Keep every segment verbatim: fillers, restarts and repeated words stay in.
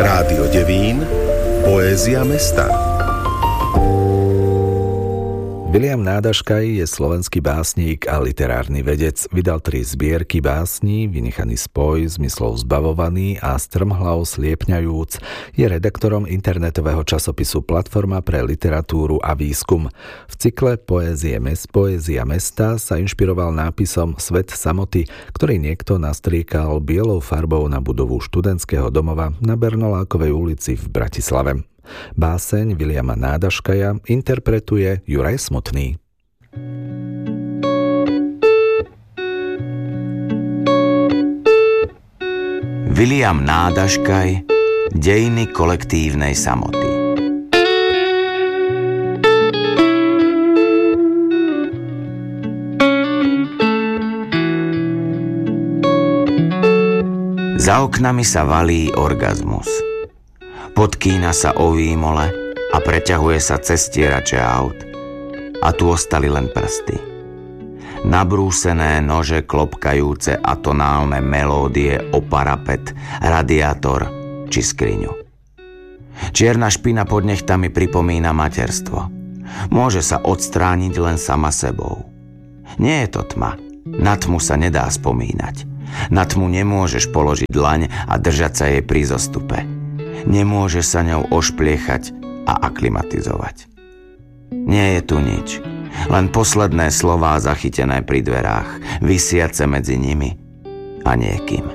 Rádio Devín, poézia mesta. William Nádaškaj je slovenský básnik a literárny vedec. Vydal tri zbierky básní, Vynechaný spoj, Zmyslov zbavovaný a Strmhlav sliepňajúc. Je redaktorom internetového časopisu Platforma pre literatúru a výskum. V cykle Poézie mes, Poézia mesta sa inšpiroval nápisom Svet samoty, ktorý niekto nastriekal bielou farbou na budovu študentského domova na Bernolákovej ulici v Bratislave. Báseň Williama Nádaškaja interpretuje Juraj Smutný. William Nádaškaj, Dejiny kolektívnej samoty. Za oknami sa valí orgazmus. Podkýna sa o výmole a preťahuje sa cestierače aut. A tu ostali len prsty. Nabrúsené nože klopkajúce atonálne melódie o parapet, radiátor či skriňu. Čierna špina pod nechtami pripomína materstvo. Môže sa odstrániť len sama sebou. Nie je to tma. Na tmu sa nedá spomínať. Na tmu nemôžeš položiť dlaň a držať sa jej pri zostupe. Nemôže sa ňou ošpliechať a aklimatizovať. Nie je tu nič, len posledné slová zachytené pri dverách, visiace medzi nimi a niekým.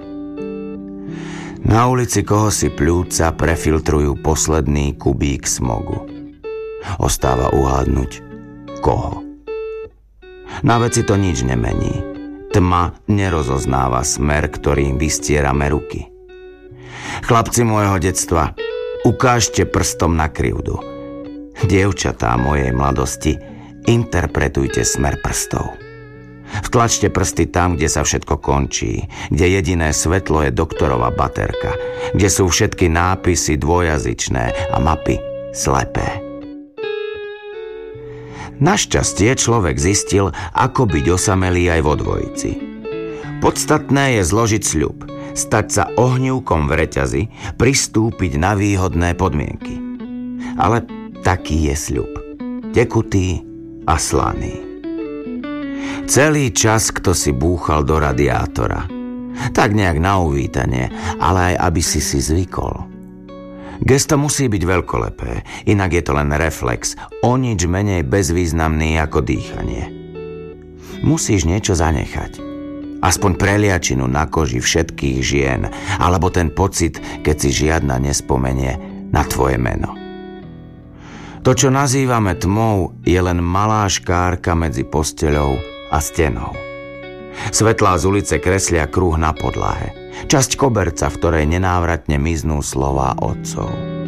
Na ulici kohosi pľúca prefiltrujú posledný kubík smogu. Ostáva uhádnuť, koho. Na veci to nič nemení. Tma nerozoznáva smer, ktorým vystierame ruky. Chlapci môjho detstva, ukážte prstom na krivdu. Dievčatá mojej mladosti, interpretujte smer prstov. Vtlačte prsty tam, kde sa všetko končí, kde jediné svetlo je doktorova baterka, kde sú všetky nápisy dvojazyčné a mapy slepé. Našťastie človek zistil, ako byť osamelý aj vo dvojici. Podstatné je zložiť sľub, stať sa ohnívkom v reťazi, pristúpiť na výhodné podmienky. Ale taký je sľub. Tekutý a slaný. Celý čas kto si búchal do radiátora. Tak nejak na uvítanie, ale aj aby si si zvykol. Gesto musí byť veľkolepé, inak je to len reflex, o nič menej bezvýznamný ako dýchanie. Musíš niečo zanechať. Aspoň preliačinu na koži všetkých žien, alebo ten pocit, keď si žiadna nespomenie na tvoje meno. To, čo nazývame tmou, je len malá škárka medzi posteľou a stenou. Svetlá z ulice kreslia kruh na podlahe, časť koberca, v ktorej nenávratne miznú slová otcov.